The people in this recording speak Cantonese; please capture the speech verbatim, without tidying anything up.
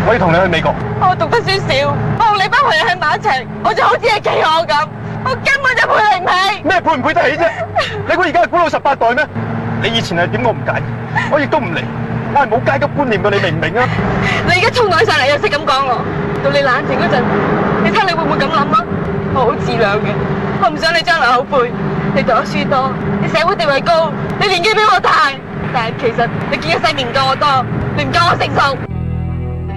我要同你去美國。 我讀得書少，我同你班朋友喺埋一齊，我就好似係企鵝咁，我根本就配你唔起。 咩配唔配得起啫？你估而家係古老十八代咩？你以前係點我唔介意，我亦都唔理。我係冇階級觀念嘅，你明唔明啊？ 你而家衝動起上嚟又識咁講我，到你冷靜嗰陣，你睇你會唔會咁諗啊？我好自量嘅，我唔想你將來後悔。你讀得書多，你社會地位高，你年紀比我大，但係其實你見嘅世面唔夠我多，你唔夠我成熟。